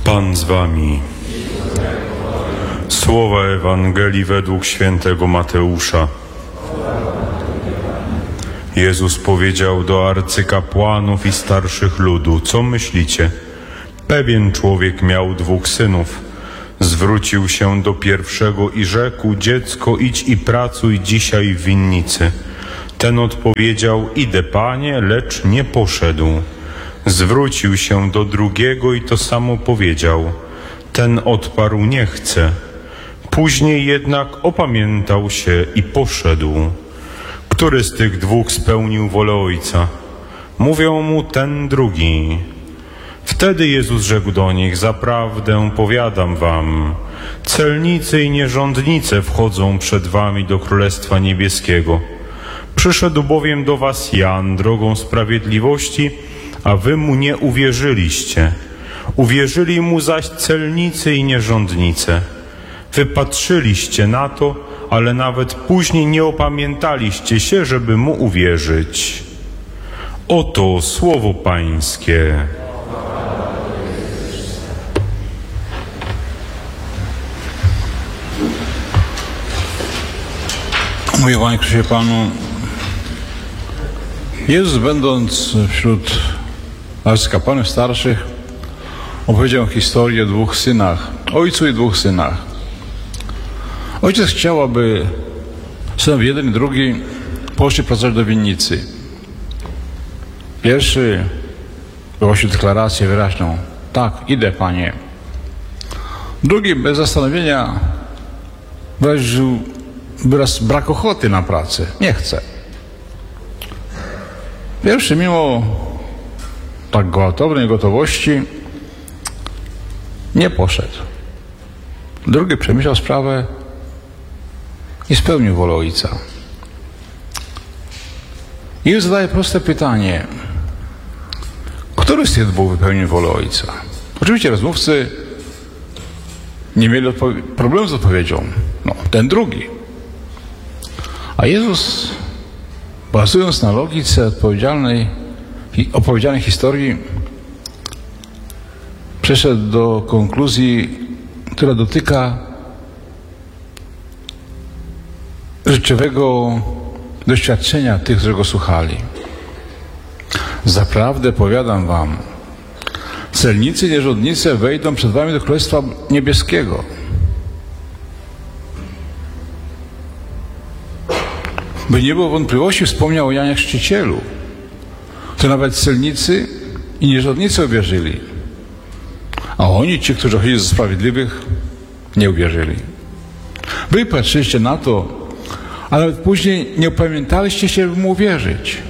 Pan z wami. Słowa Ewangelii według świętego Mateusza. Jezus powiedział do arcykapłanów i starszych ludu: co myślicie? Pewien człowiek miał 2 synów. Zwrócił się do pierwszego i rzekł: dziecko, idź i pracuj dzisiaj w winnicy. Ten odpowiedział: idę, panie, lecz nie poszedł. Zwrócił się do drugiego i to samo powiedział. Ten odparł: nie chcę. Później jednak opamiętał się i poszedł. Który z tych 2 spełnił wolę Ojca? Mówią mu: ten drugi. Wtedy Jezus rzekł do nich: zaprawdę powiadam wam, celnicy i nierządnice wchodzą przed wami do Królestwa Niebieskiego. Przyszedł bowiem do was Jan drogą sprawiedliwości, a wy mu nie uwierzyliście. Uwierzyli mu zaś celnicy i nierządnice. Wy patrzyliście na to, ale nawet później nie opamiętaliście się, żeby mu uwierzyć. Oto słowo Pańskie. Mówię, Panie Krzysie Panu, Jezus, będąc wśród arcykapłanów starszych, opowiedział historię o 2 synach, ojcu i 2 synach. Ojciec chciał, aby synowie jeden i drugi poszli pracować do winnicy. Pierwszy wygłosił deklarację wyraźną: tak, idę, panie. Drugi bez zastanowienia wyraził wyraz brak ochoty na pracę. Nie chce. Pierwszy, mimo tak gwałtownej gotowości, nie poszedł. Drugi przemyślał sprawę i spełnił wolę Ojca. I zadaje proste pytanie: który z tych 2 wypełnił wolę Ojca? Oczywiście rozmówcy nie mieli problemu z odpowiedzią. No, ten drugi. A Jezus, bazując na logice opowiedzianej historii, przeszedł do konkluzji, która dotyka życiowego doświadczenia tych, którzy go słuchali. Zaprawdę powiadam wam, celnicy i nierządnice wejdą przed wami do Królestwa Niebieskiego. By nie było wątpliwości, wspomniał o Janie Chrzcicielu, to nawet celnicy i nierządnicy uwierzyli. A oni, ci, którzy chodzili ze sprawiedliwych, nie uwierzyli. Wy patrzyliście na to, ale nawet później nie upamiętaliście się, by mu uwierzyć.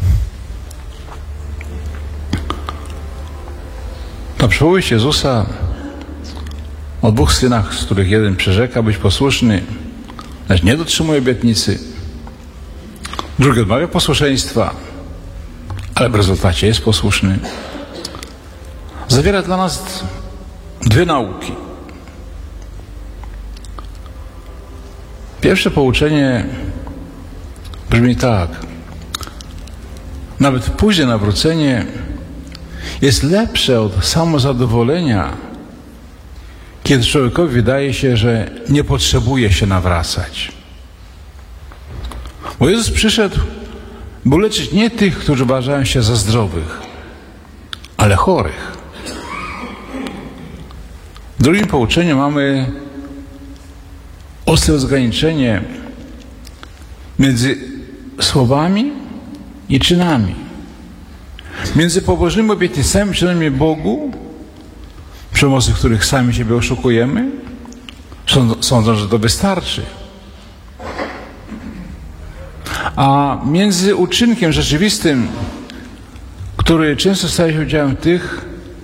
Ta przypowieść Jezusa o 2 synach, z których jeden przyrzeka być posłuszny, lecz nie dotrzymuje obietnicy. Drugi odmawia posłuszeństwa, ale w rezultacie jest posłuszny. Zawiera dla nas 2 nauki. Pierwsze pouczenie brzmi tak: nawet późne nawrócenie jest lepsze od samozadowolenia, kiedy człowiekowi wydaje się, że nie potrzebuje się nawracać. Bo Jezus przyszedł, by leczyć nie tych, którzy uważają się za zdrowych, ale chorych. W drugim pouczeniu mamy ostre rozgraniczenie między słowami i czynami. Między pobożnymi obietnicami, czynami Bogu, przy pomocy których sami siebie oszukujemy, sądząc, że to wystarczy. A między uczynkiem rzeczywistym, który często staje się udziałem tych,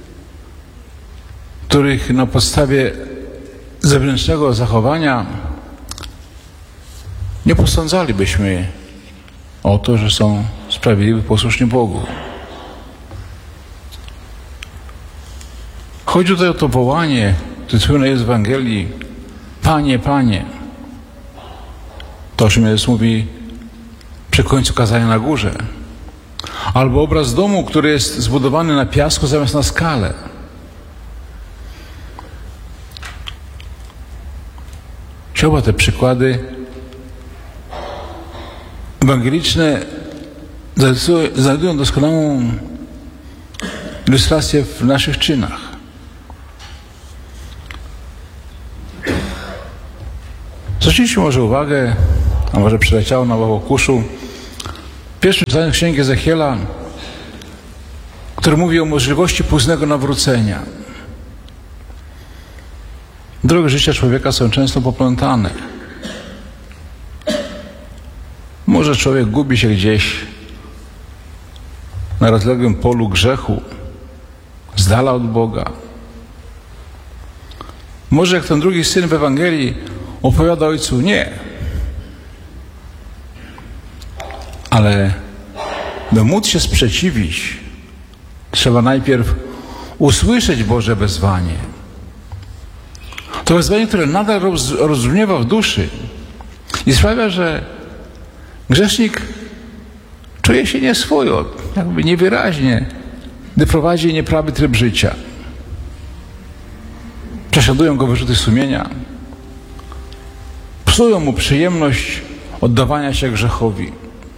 których na podstawie zewnętrznego zachowania nie posądzalibyśmy o to, że są sprawiedliwi, posłuszni Bogu. Chodzi tutaj o to wołanie, które słyne jest w Ewangelii: Panie, Panie. To, o czym Jezus mówi przy końcu kazania na górze. Albo obraz domu, który jest zbudowany na piasku zamiast na skale. Oba te przykłady ewangeliczne znajdują doskonałą ilustrację w naszych czynach. Zwróciliśmy może uwagę, a może przyleciało na Łokuszu, w pierwszym czytaniu księgi Ezechiela, który mówi o możliwości późnego nawrócenia. Drogi życia człowieka są często poplątane. Może człowiek gubi się gdzieś na rozległym polu grzechu, z dala od Boga. Może jak ten drugi syn w Ewangelii opowiada ojcu, nie. Ale by móc się sprzeciwić, trzeba najpierw usłyszeć Boże wezwanie. To wezwanie, które nadal rozbrzmiewa w duszy i sprawia, że grzesznik czuje się nieswój, jakby niewyraźnie, gdy prowadzi nieprawy tryb życia. Prześladują go wyrzuty sumienia, psują mu przyjemność oddawania się grzechowi.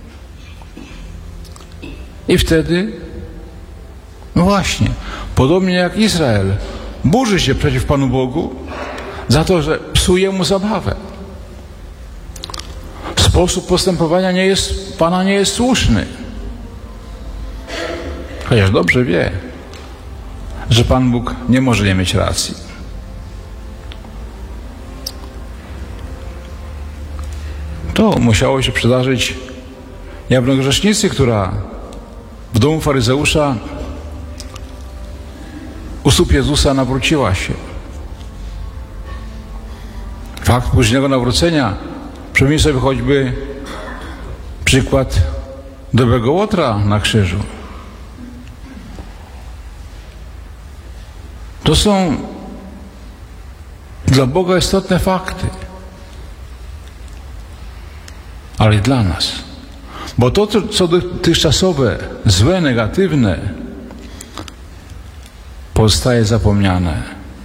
I wtedy, no właśnie, podobnie jak Izrael, burzy się przeciw Panu Bogu za to, że psuje mu zabawę. Sposób postępowania Pana nie jest słuszny. Chociaż dobrze wie, że Pan Bóg nie może nie mieć racji. To musiało się przydarzyć jawnogrzesznicy, która w domu faryzeusza u stóp Jezusa nawróciła się. Fakt późnego nawrócenia, przypomnij sobie choćby przykład dobrego Łotra na krzyżu. To są dla Boga istotne fakty, ale i dla nas. Bo to, co dotychczasowe, złe, negatywne, pozostaje zapomniane.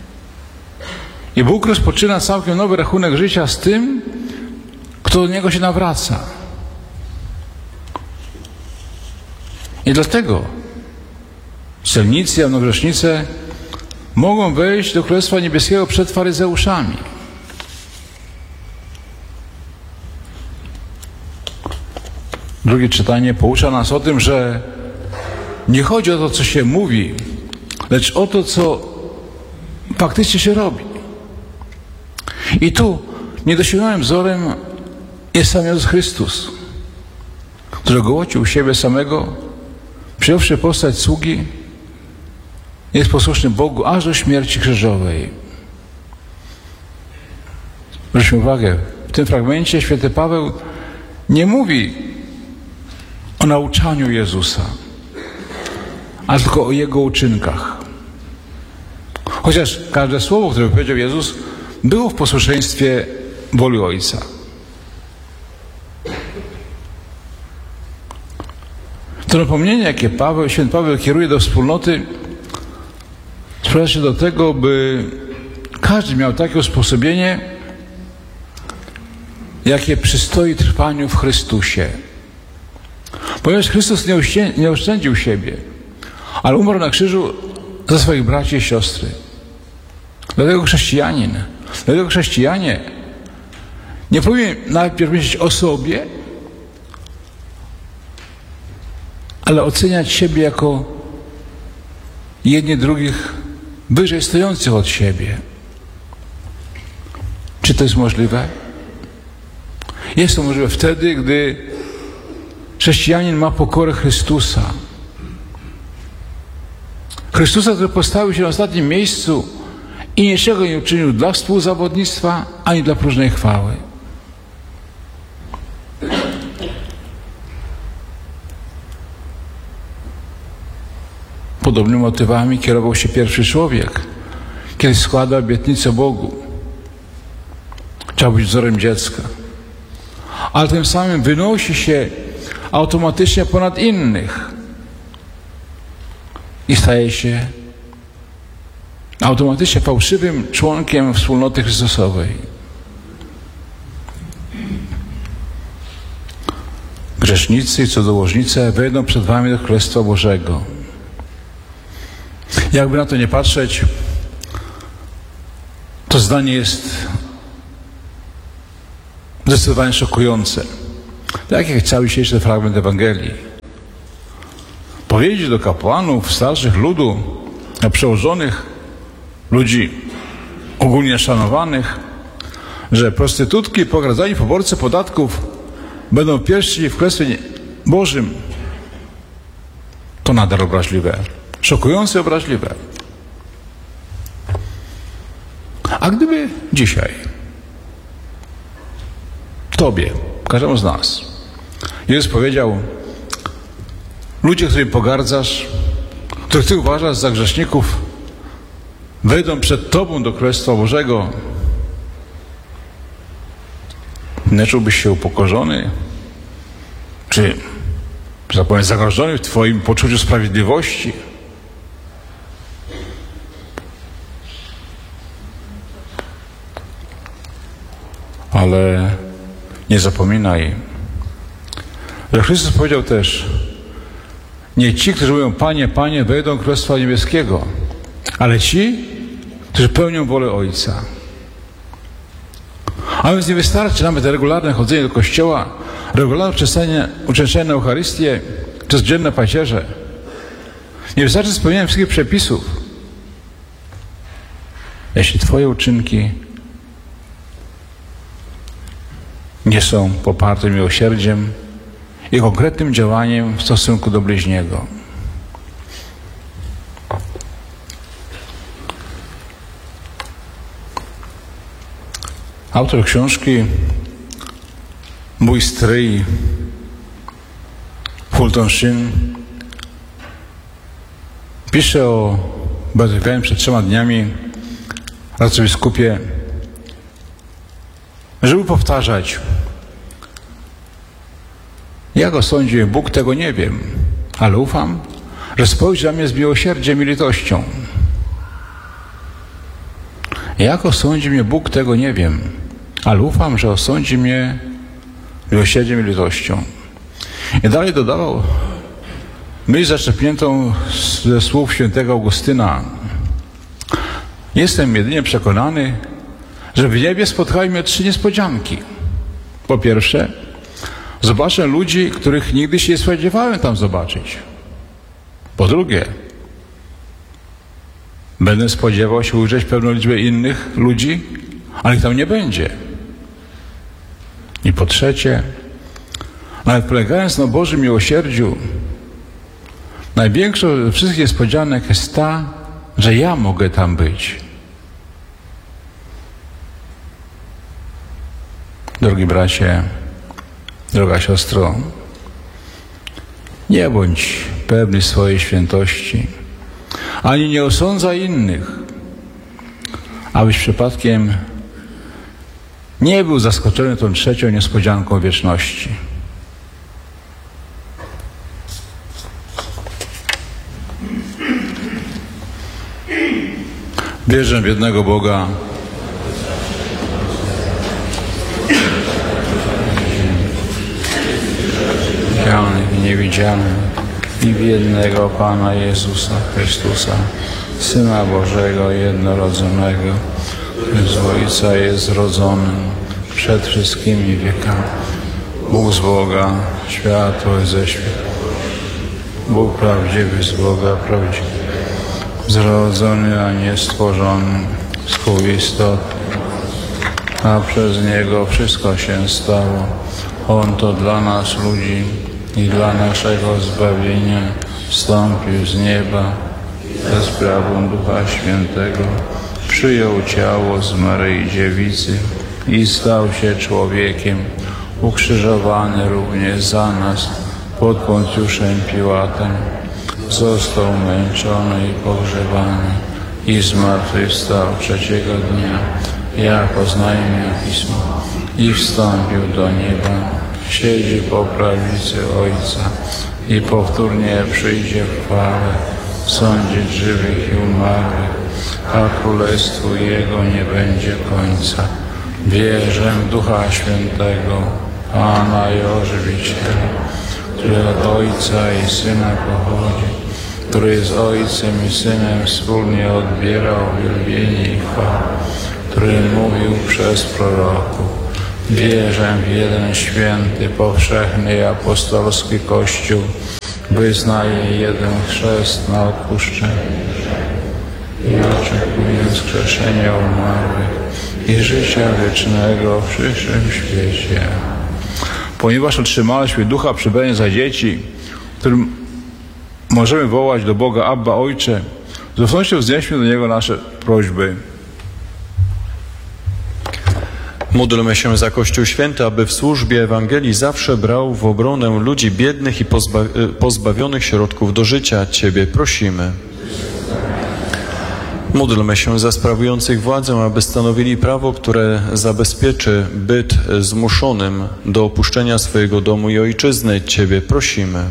I Bóg rozpoczyna całkiem nowy rachunek życia z tym, kto do Niego się nawraca. I dlatego celnicy, jawnogrzesznice mogą wejść do Królestwa Niebieskiego przed faryzeuszami. Drugie czytanie poucza nas o tym, że nie chodzi o to, co się mówi, lecz o to, co faktycznie się robi. I tu niedosięgniętym wzorem jest sam Jezus Chrystus, który gołocił siebie samego, przyjąwszy postać sługi, jest posłuszny Bogu aż do śmierci krzyżowej. Zwróćmy uwagę, w tym fragmencie święty Paweł nie mówi o nauczaniu Jezusa, ale tylko o Jego uczynkach. Chociaż każde słowo, które powiedział Jezus, było w posłuszeństwie woli Ojca. To napomnienie, jakie święty Paweł kieruje do wspólnoty, sprowadza się do tego, by każdy miał takie usposobienie, jakie przystoi trwaniu w Chrystusie. Ponieważ Chrystus nie oszczędził siebie, ale umarł na krzyżu za swoich braci i siostry. Dlatego chrześcijanie nie powinien najpierw myśleć o sobie, ale oceniać siebie jako jedni drugich wyżej stojących od siebie. Czy to jest możliwe? Jest to możliwe wtedy, gdy chrześcijanin ma pokorę Chrystusa. Chrystusa, który postawił się na ostatnim miejscu i niczego nie uczynił dla współzawodnictwa, ani dla próżnej chwały. Podobnymi motywami kierował się pierwszy człowiek, kiedy składał obietnicę Bogu. Chciał być wzorem dziecka, ale tym samym wynosi się automatycznie ponad innych i staje się automatycznie fałszywym członkiem wspólnoty Chrystusowej. grzesznicy i cudzołożnice wejdą przed wami do Królestwa Bożego. Jakby na to nie patrzeć, to zdanie jest zdecydowanie szokujące. Tak jak cały dzisiejszy fragment Ewangelii. Powiedzieć do kapłanów, starszych ludu, przełożonych, ludzi ogólnie szanowanych, że prostytutki, pogardzani poborcy podatków będą pierwsi w Królestwie Bożym, to nadal obraźliwe. Szokujące, obraźliwe. A gdyby dzisiaj Tobie, każdemu z nas, Jezus powiedział: ludzie, którym pogardzasz, których Ty uważasz za grzeszników, wejdą przed Tobą do Królestwa Bożego, nie czułbyś się upokorzony? Czy, że tak powiem, zagrożony w Twoim poczuciu sprawiedliwości? Ale nie zapominaj, że Chrystus powiedział też: nie ci, którzy mówią Panie, Panie, wejdą do Królestwa Niebieskiego, ale ci, którzy pełnią wolę Ojca. A więc nie wystarczy nawet regularne chodzenie do kościoła, regularne uczęszczanie na Eucharystię czy codzienne pacierze. Nie wystarczy spełnianie wszystkich przepisów, jeśli Twoje uczynki nie są poparte miłosierdziem i konkretnym działaniem w stosunku do bliźniego. Autor książki, mój stryj Fulton Sheen, pisze o beatyfikowaniu przed 3 dniami arcybiskupie, żeby powtarzać: jak osądzi Bóg, tego nie wiem, ale ufam, że spojrzy na mnie z miłosierdziem i litością. Jak osądzi mnie Bóg, tego nie wiem, ale ufam, że osądzi mnie miłosierdziem i litością. I dalej dodawał myśl zaczerpniętą ze słów świętego Augustyna: jestem jedynie przekonany, że w niebie spotkają mnie 3 niespodzianki. Po pierwsze, zobaczę ludzi, których nigdy się nie spodziewałem tam zobaczyć. Po drugie, będę spodziewał się ujrzeć pewną liczbę innych ludzi, ale ich tam nie będzie. I po trzecie, nawet polegając na Bożym miłosierdziu, największą ze wszystkich niespodzianek jest ta, że ja mogę tam być. Drogi bracie, droga siostro, nie bądź pewny swojej świętości, ani nie osądzaj innych, abyś przypadkiem nie był zaskoczony tą 3. niespodzianką wieczności. Wierzę w jednego Boga, widzialnych i niewidzialnych, i w jednego Pana Jezusa Chrystusa, Syna Bożego jednorodzonego, który z Ojca jest rodzonym przed wszystkimi wiekami. Bóg z Boga, światło ze światła. Bóg prawdziwy z Boga prawdziwy, zrodzony, a nie stworzony, współistotny, a przez Niego wszystko się stało. On to dla nas ludzi i dla naszego zbawienia wstąpił z nieba ze sprawą Ducha Świętego, przyjął ciało z Maryi Dziewicy i stał się człowiekiem, ukrzyżowany również za nas pod Poncjuszem Piłatem, został męczony i pogrzebany i zmartwychwstał 3. dnia, jak oznajmia Pismo, i wstąpił do nieba, siedzi po prawicy Ojca i powtórnie przyjdzie w chwale sądzić żywych i umarłych, a królestwu Jego nie będzie końca. Wierzę w Ducha Świętego, Pana i Ożywiciela, który od Ojca i Syna pochodzi, który z Ojcem i Synem wspólnie odbierał wielbienie i chwałę, który mówił przez proroków: wierzę w jeden święty, powszechny i apostolski Kościół, wyznaję jeden chrzest na odpuszczenie i oczekuję wskrzeszenia umarłych i życia wiecznego w przyszłym świecie. Ponieważ otrzymaliśmy Ducha przybrania za dzieci, którym możemy wołać do Boga: Abba, Ojcze, z ufnością wznieśmy do Niego nasze prośby. Módlmy się za Kościół Święty, aby w służbie Ewangelii zawsze brał w obronę ludzi biednych i pozbawionych środków do życia. Ciebie prosimy. Módlmy się za sprawujących władzę, aby stanowili prawo, które zabezpieczy byt zmuszonym do opuszczenia swojego domu i ojczyzny. Ciebie prosimy.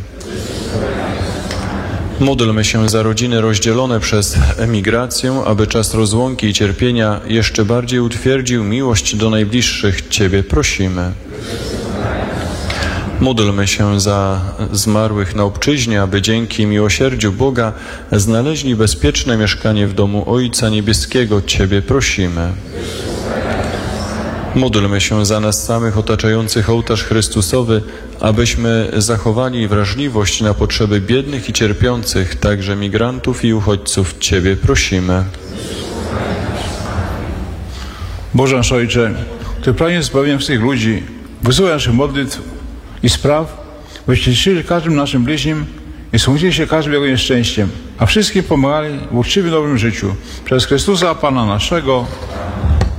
Módlmy się za rodziny rozdzielone przez emigrację, aby czas rozłąki i cierpienia jeszcze bardziej utwierdził miłość do najbliższych. Ciebie prosimy. Módlmy się za zmarłych na obczyźnie, aby dzięki miłosierdziu Boga znaleźli bezpieczne mieszkanie w domu Ojca Niebieskiego. Ciebie prosimy. Módlmy się za nas samych otaczających ołtarz Chrystusowy, abyśmy zachowali wrażliwość na potrzeby biednych i cierpiących, także migrantów i uchodźców. Ciebie prosimy. Boże nasz Ojcze, Ty pragniesz zbawienia wszystkich ludzi, wysłuchaj naszych modlitw i spraw, byście cieszyli każdym naszym bliźnim i smucili się każdym jego nieszczęściem, a wszystkim pomagali w uczciwym nowym życiu. Przez Chrystusa Pana naszego.